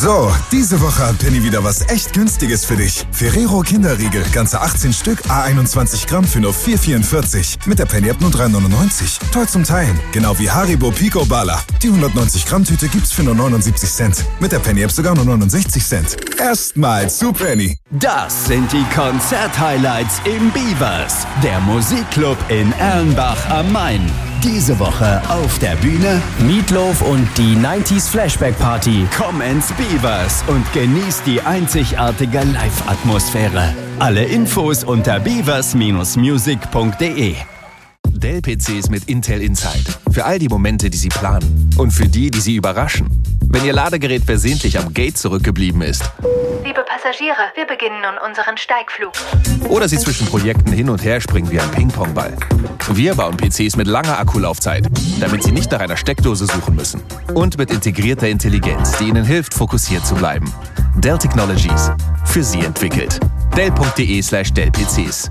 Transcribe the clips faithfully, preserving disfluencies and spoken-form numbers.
So, diese Woche hat Penny wieder was echt Günstiges für dich. Ferrero Kinderriegel, ganze achtzehn Stück, à einundzwanzig Gramm für nur vier vierundvierzig. Mit der Penny-App nur drei neunundneunzig. Toll zum Teilen. Genau wie Haribo Pico Bala. Die hundertneunzig Gramm Tüte gibt's für nur neunundsiebzig Cent. Mit der Penny-App sogar nur neunundsechzig Cent. Erstmals zu Penny. Das sind die Konzert-Highlights im Beavers, der Musikclub in Erlenbach am Main. Diese Woche auf der Bühne Meatloaf und die neunziger Flashback Party. Komm ins Beavers und genieß die einzigartige Live-Atmosphäre. Alle Infos unter beavers Bindestrich music punkt de. Dell-P Cs mit Intel Inside. Für all die Momente, die Sie planen. Und für die, die Sie überraschen. Wenn Ihr Ladegerät versehentlich am Gate zurückgeblieben ist. Liebe Passagiere, wir beginnen nun unseren Steigflug. Oder Sie zwischen Projekten hin und her springen wie ein Ping-Pong-Ball. Wir bauen P Cs mit langer Akkulaufzeit, damit Sie nicht nach einer Steckdose suchen müssen. Und mit integrierter Intelligenz, die Ihnen hilft, fokussiert zu bleiben. Dell Technologies. Für Sie entwickelt. Dell punkt de slash Dell P Cs.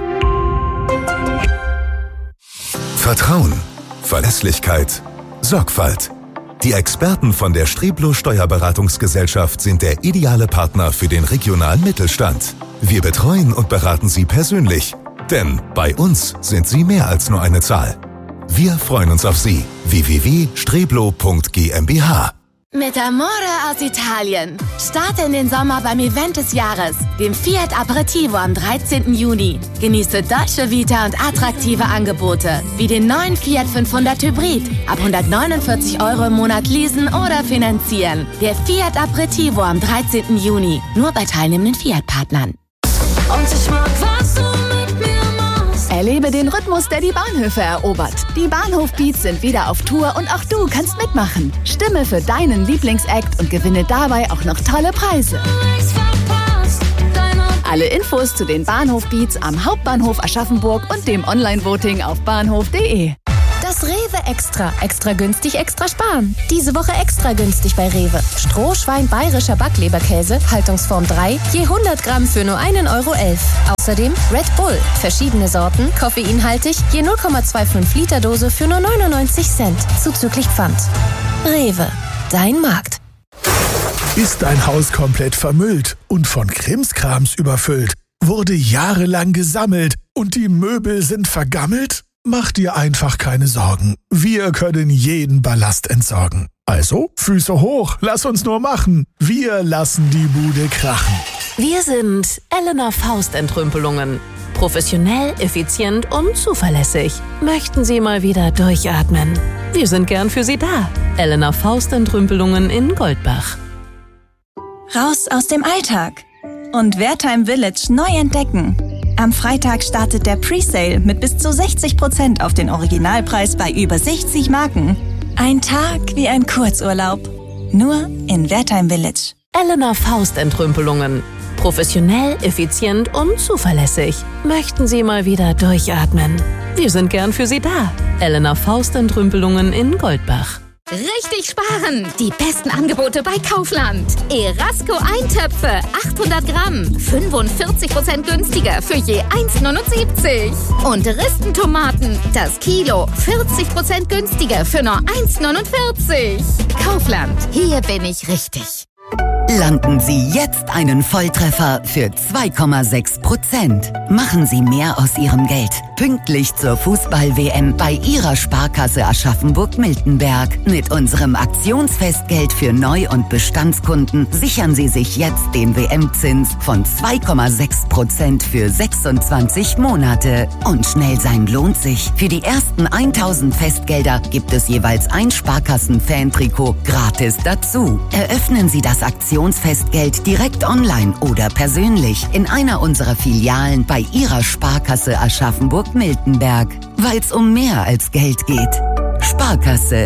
Vertrauen, Verlässlichkeit, Sorgfalt. Die Experten von der Streblo Steuerberatungsgesellschaft sind der ideale Partner für den regionalen Mittelstand. Wir betreuen und beraten Sie persönlich. Denn bei uns sind Sie mehr als nur eine Zahl. Wir freuen uns auf Sie. w w w punkt streblo punkt g m b h. Mit Amore aus Italien. Starte in den Sommer beim Event des Jahres, dem Fiat Aperitivo am dreizehnten Juni. Genieße Dolce Vita und attraktive Angebote, wie den neuen Fiat fünfhundert Hybrid. Ab hundertneunundvierzig Euro im Monat leasen oder finanzieren. Der Fiat Aperitivo am dreizehnten Juni. Nur bei teilnehmenden Fiat-Partnern. Und ich mag, was du mit mir machst. Erlebe den Rhythmus, der die Bahnhöfe erobert. Die Bahnhof-Beats sind wieder auf Tour und auch du kannst mitmachen. Stimme für deinen Lieblingsact und gewinne dabei auch noch tolle Preise. Alle Infos zu den Bahnhof-Beats am Hauptbahnhof Aschaffenburg und dem Online-Voting auf bahnhof punkt de. Das Rewe Extra. Extra günstig, extra sparen. Diese Woche extra günstig bei Rewe. Strohschwein bayerischer Backleberkäse, Haltungsform drei, je hundert Gramm für nur einen Euro elf. Außerdem Red Bull. Verschiedene Sorten, koffeinhaltig, je null Komma fünfundzwanzig Liter Dose für nur neunundneunzig Cent. Zuzüglich Pfand. Rewe. Dein Markt. Ist dein Haus komplett vermüllt und von Krimskrams überfüllt? Wurde jahrelang gesammelt und die Möbel sind vergammelt? Mach dir einfach keine Sorgen. Wir können jeden Ballast entsorgen. Also, Füße hoch, lass uns nur machen. Wir lassen die Bude krachen. Wir sind Elena Faust Entrümpelungen. Professionell, effizient und zuverlässig. Möchten Sie mal wieder durchatmen? Wir sind gern für Sie da. Elena Faust Entrümpelungen in Goldbach. Raus aus dem Alltag und Wertheim Village neu entdecken. Am Freitag startet der Presale mit bis zu sechzig Prozent auf den Originalpreis bei über sechzig Marken. Ein Tag wie ein Kurzurlaub. Nur in Wertheim Village. Elena Faust Entrümpelungen. Professionell, effizient und zuverlässig. Möchten Sie mal wieder durchatmen? Wir sind gern für Sie da. Elena Faust Entrümpelungen in Goldbach. Richtig sparen! Die besten Angebote bei Kaufland. Erasco Eintöpfe, achthundert Gramm, fünfundvierzig Prozent günstiger für je eins neunundsiebzig. Und Ristentomaten, das Kilo, vierzig Prozent günstiger für nur eins neunundvierzig. Kaufland, hier bin ich richtig. Landen Sie jetzt einen Volltreffer für zwei Komma sechs Prozent. Machen Sie mehr aus Ihrem Geld. Pünktlich zur Fußball-W M bei Ihrer Sparkasse Aschaffenburg-Miltenberg. Mit unserem Aktionsfestgeld für Neu- und Bestandskunden sichern Sie sich jetzt den W M-Zins von zwei Komma sechs Prozent für sechsundzwanzig Monate. Und schnell sein lohnt sich. Für die ersten tausend Festgelder gibt es jeweils ein Sparkassen-Fan-Trikot gratis dazu. Eröffnen Sie das Aktionsfestgeld direkt online oder persönlich in einer unserer Filialen bei Ihrer Sparkasse Aschaffenburg-Miltenberg. Weil es um mehr als Geld geht. Sparkasse.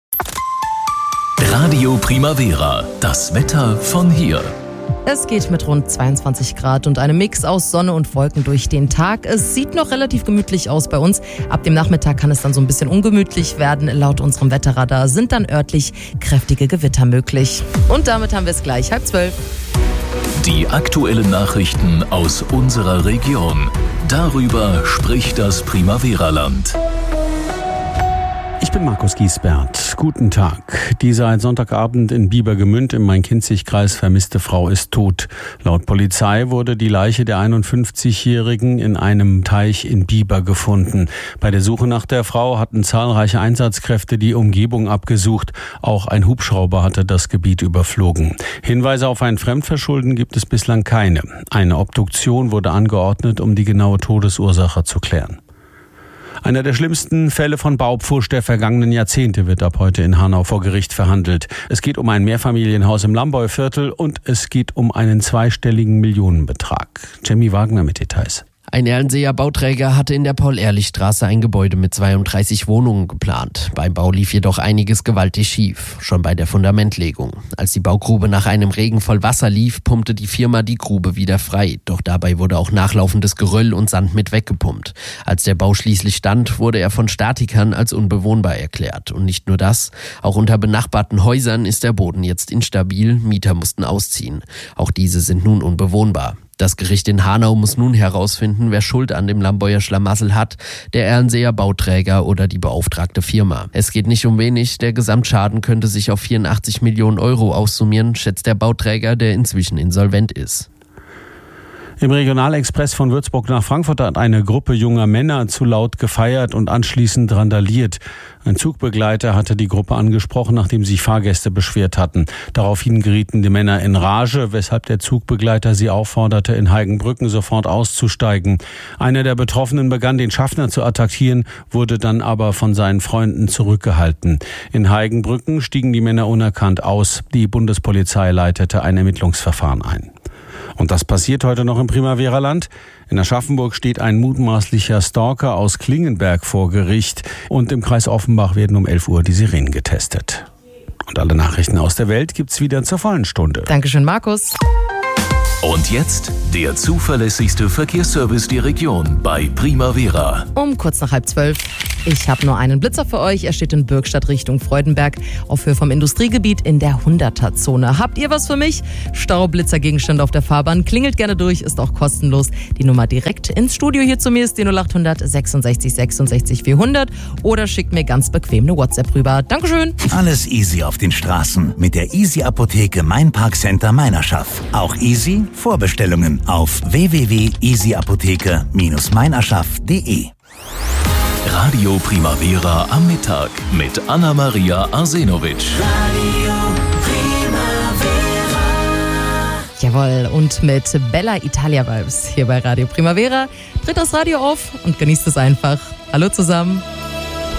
Radio Primavera. Das Wetter von hier. Es geht mit rund zweiundzwanzig Grad und einem Mix aus Sonne und Wolken durch den Tag. Es sieht noch relativ gemütlich aus bei uns. Ab dem Nachmittag kann es dann so ein bisschen ungemütlich werden. Laut unserem Wetterradar sind dann örtlich kräftige Gewitter möglich. Und damit haben wir es gleich, halb zwölf. Die aktuellen Nachrichten aus unserer Region. Darüber spricht das Primavera-Land. bin Markus Giesbert. Guten Tag. Die seit Sonntagabend in Biebergemünd im Main-Kinzig-Kreis vermisste Frau ist tot. Laut Polizei wurde die Leiche der einundfünfzigjährigen in einem Teich in Bieber gefunden. Bei der Suche nach der Frau hatten zahlreiche Einsatzkräfte die Umgebung abgesucht. Auch ein Hubschrauber hatte das Gebiet überflogen. Hinweise auf ein Fremdverschulden gibt es bislang keine. Eine Obduktion wurde angeordnet, um die genaue Todesursache zu klären. Einer der schlimmsten Fälle von Baupfusch der vergangenen Jahrzehnte wird ab heute in Hanau vor Gericht verhandelt. Es geht um ein Mehrfamilienhaus im Lamboy-Viertel und es geht um einen zweistelligen Millionenbetrag. Jamie Wagner mit Details. Ein Erlenseer Bauträger hatte in der Paul-Ehrlich-Straße ein Gebäude mit zweiunddreißig Wohnungen geplant. Beim Bau lief jedoch einiges gewaltig schief, schon bei der Fundamentlegung. Als die Baugrube nach einem Regen voll Wasser lief, pumpte die Firma die Grube wieder frei. Doch dabei wurde auch nachlaufendes Geröll und Sand mit weggepumpt. Als der Bau schließlich stand, wurde er von Statikern als unbewohnbar erklärt. Und nicht nur das, auch unter benachbarten Häusern ist der Boden jetzt instabil, Mieter mussten ausziehen. Auch diese sind nun unbewohnbar. Das Gericht in Hanau muss nun herausfinden, wer Schuld an dem Lamboyer Schlamassel hat, der Erlenseer Bauträger oder die beauftragte Firma. Es geht nicht um wenig, der Gesamtschaden könnte sich auf vierundachtzig Millionen Euro aussummieren, schätzt der Bauträger, der inzwischen insolvent ist. Im Regionalexpress von Würzburg nach Frankfurt hat eine Gruppe junger Männer zu laut gefeiert und anschließend randaliert. Ein Zugbegleiter hatte die Gruppe angesprochen, nachdem sich Fahrgäste beschwert hatten. Daraufhin gerieten die Männer in Rage, weshalb der Zugbegleiter sie aufforderte, in Heigenbrücken sofort auszusteigen. Einer der Betroffenen begann, den Schaffner zu attackieren, wurde dann aber von seinen Freunden zurückgehalten. In Heigenbrücken stiegen die Männer unerkannt aus. Die Bundespolizei leitete ein Ermittlungsverfahren ein. Und das passiert heute noch im Primavera-Land. In Aschaffenburg steht ein mutmaßlicher Stalker aus Klingenberg vor Gericht. Und im Kreis Offenbach werden um elf Uhr die Sirenen getestet. Und alle Nachrichten aus der Welt gibt's wieder zur vollen Stunde. Dankeschön, Markus. Und jetzt der zuverlässigste Verkehrsservice der Region bei Primavera. Um kurz nach halb zwölf. Ich habe nur einen Blitzer für euch. Er steht in Bürgstadt Richtung Freudenberg auf Höhe vom Industriegebiet in der hunderter-Zone. Habt ihr was für mich? Staublitzergegenstände auf der Fahrbahn. Klingelt gerne durch, ist auch kostenlos. Die Nummer direkt ins Studio hier zu mir ist die null acht hundert sechsundsechzig sechsundsechzig vierhundert oder schickt mir ganz bequem eine WhatsApp rüber. Dankeschön. Alles easy auf den Straßen mit der Easy Apotheke Mein Parkcenter Meinerschaft. Auch easy Vorbestellungen auf w w w punkt easy apotheke Bindestrich meinerschaft punkt de. Radio Primavera am Mittag mit Anna-Maria Arsenovic. Radio Primavera. Jawohl, und mit Bella Italia Vibes hier bei Radio Primavera. Tritt das Radio auf und genießt es einfach. Hallo zusammen.